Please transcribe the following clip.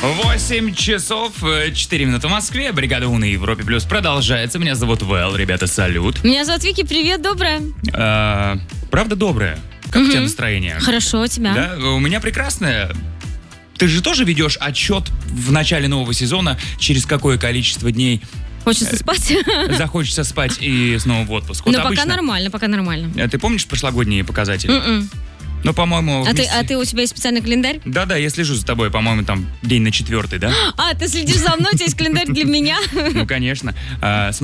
8 часов 4 минуты в Москве. Бригада У на Европе Плюс продолжается. Меня зовут Вэл. Ребята, салют. Меня зовут Вики. Привет, доброе. Правда доброе? Как у тебя настроение? Хорошо, у тебя? Да, у меня прекрасное. Ты же тоже ведешь отчет в начале нового сезона, через какое количество дней Хочется спать? захочется спать и снова в отпуск. Ну, пока нормально, пока нормально. Ты помнишь прошлогодние показатели? Ну, по-моему... А ты у тебя есть специальный календарь? Да, я слежу за тобой, по-моему, там день на 4, да? Ты следишь за мной, у тебя есть календарь для меня? Ну, конечно.